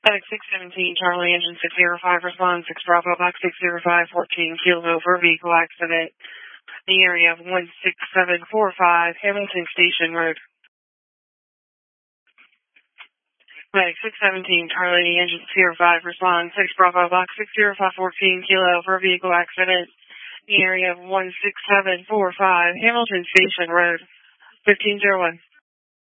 Medic 617, Charlie Engine 605, respond 6 Bravo Box 605, 14 Kilo for vehicle accident. The area of 16745 Hamilton Station Road. Medic 617, Charlie Engine 605, respond 6 Bravo Box 605, 14 Kilo for vehicle accident. The area of 16745 Hamilton Station Road. 1501.